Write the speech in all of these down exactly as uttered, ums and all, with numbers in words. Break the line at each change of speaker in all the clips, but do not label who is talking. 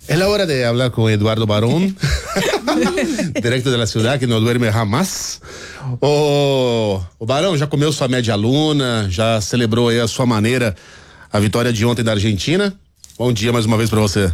Es la hora de hablar con Eduardo Barón, directo de la ciudad que no duerme jamás. Ô, o Barão, já comeu sua média luna, já celebrou aí a sua maneira a vitória de ontem da Argentina? Bom dia mais uma vez pra você.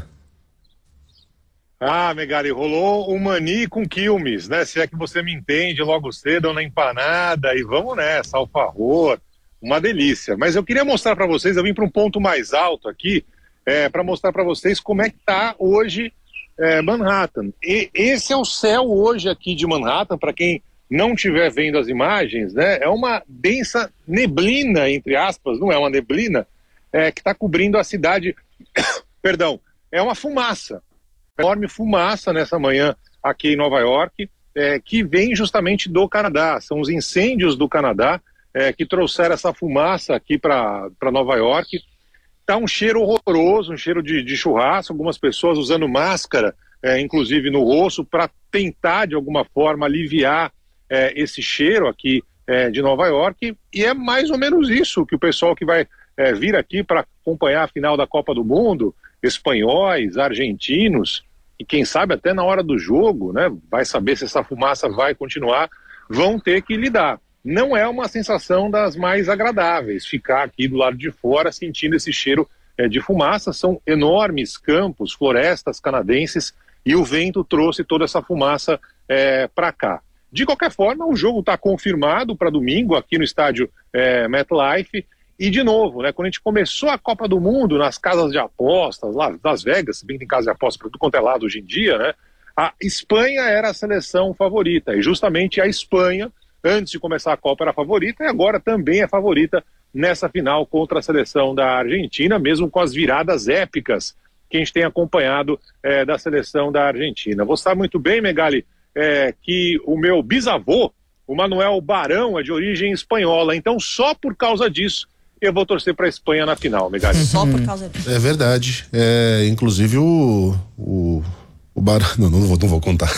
Ah, Megali, rolou um mani com quilmes, né? Se é que você me entende, logo cedo na empanada e vamos nessa, alfajor, uma delícia. Mas eu queria mostrar pra vocês, eu vim para um ponto mais alto aqui, É, para mostrar para vocês como é que está hoje é, Manhattan. E esse é o céu hoje aqui de Manhattan, para quem não estiver vendo as imagens, né? É uma densa neblina, entre aspas, não é uma neblina, é, que está cobrindo a cidade, perdão, é uma fumaça, enorme fumaça nessa manhã aqui em Nova York, é, que vem justamente do Canadá, são os incêndios do Canadá é, que trouxeram essa fumaça aqui para Nova York. Tá um cheiro horroroso, um cheiro de, de churrasco, algumas pessoas usando máscara, é, inclusive no rosto, para tentar de alguma forma aliviar é, esse cheiro aqui é, de Nova York, e é mais ou menos isso que o pessoal que vai é, vir aqui para acompanhar a final da Copa do Mundo, espanhóis, argentinos, e quem sabe até na hora do jogo, né, vai saber se essa fumaça vai continuar, vão ter que lidar. Não é uma sensação das mais agradáveis, ficar aqui do lado de fora sentindo esse cheiro é, de fumaça. São enormes campos, florestas canadenses, e o vento trouxe toda essa fumaça é, para cá. De qualquer forma, o jogo está confirmado para domingo aqui no estádio é, MetLife. E de novo, né, quando a gente começou a Copa do Mundo nas casas de apostas, lá Las Vegas, se bem que tem casa de apostas para tudo quanto é lado hoje em dia, né, a Espanha era a seleção favorita, e justamente a Espanha, antes de começar a Copa, era a favorita, e agora também é favorita nessa final contra a seleção da Argentina, mesmo com as viradas épicas que a gente tem acompanhado é, da seleção da Argentina. Você sabe muito bem, Megali, é, que o meu bisavô, o Manuel Barão, é de origem espanhola, então só por causa disso eu vou torcer para a Espanha na final, Megali.
Só por causa disso.
É verdade, é, inclusive o o, o Barão, não, não vou, não vou contar.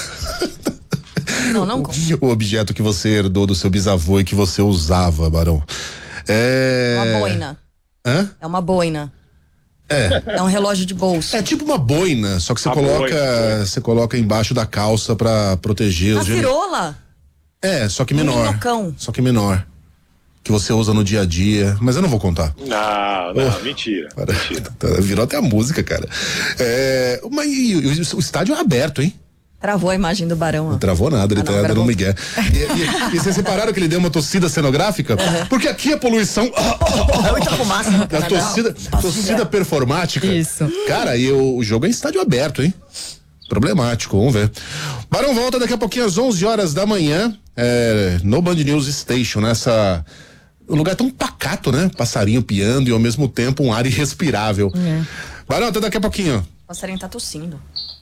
Não, não.
O objeto que você herdou do seu bisavô e que você usava, Barão. É.
Uma boina.
Hã?
É uma boina.
É.
É um relógio de bolso.
É tipo uma boina, só que você
A
coloca,
boina.
você coloca embaixo da calça pra proteger
A
os gene-
cirola?
É, só que menor.
minhocão.
Só que menor. Que você usa no dia a dia, mas eu não vou contar.
Não, não,
Oh.
mentira.
Para.
mentira.
Virou até a música, cara. É, mas e, o, o estádio é aberto, hein?
Travou a imagem do Barão.
Não
Ó.
travou nada, ele
Ah, não,
tá dando
gravou.
um migué. E, e, e vocês repararam que ele deu uma tossida cenográfica? Porque aqui a poluição.
Muita fumaça no
A
Canadá.
torcida, torcida performática.
Isso.
Cara, e o, o jogo é em estádio aberto, hein? Problemático, vamos ver. Barão volta daqui a pouquinho às onze horas da manhã, é, no Band News Station, nessa. Um lugar tão pacato, né? Passarinho piando e ao mesmo tempo um ar irrespirável.
É.
Barão, até daqui a pouquinho.
O passarinho tá tossindo.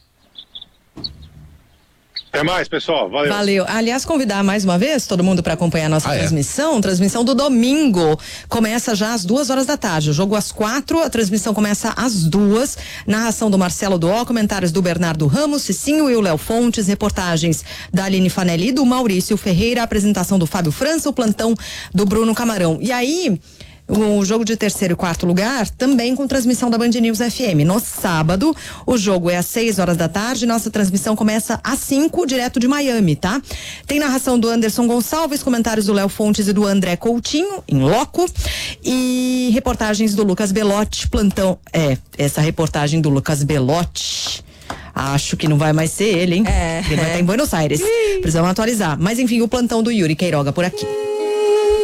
Até mais, pessoal. Valeu.
Valeu. Aliás, convidar mais uma vez todo mundo para acompanhar a nossa
Ah, é?
transmissão. Transmissão do domingo. Começa já às duas horas da tarde. O jogo às quatro, a transmissão começa às duas. Narração do Marcelo Doó, comentários do Bernardo Ramos, Cicinho e o Léo Fontes, reportagens da Aline Fanelli e do Maurício Ferreira, apresentação do Fábio França, o plantão do Bruno Camarão. E aí, o jogo de terceiro e quarto lugar também com transmissão da Band News F M. No sábado, o jogo é às seis horas da tarde. Nossa transmissão começa às cinco, direto de Miami, tá? Tem narração do Anderson Gonçalves, comentários do Léo Fontes e do André Coutinho, em loco. E reportagens do Lucas Belotti, plantão. É, essa reportagem do Lucas Belotti. Acho que não vai mais ser ele, hein?
É.
Ele vai estar em Buenos Aires. Precisamos atualizar. Mas enfim, o plantão do Yuri Queiroga por aqui.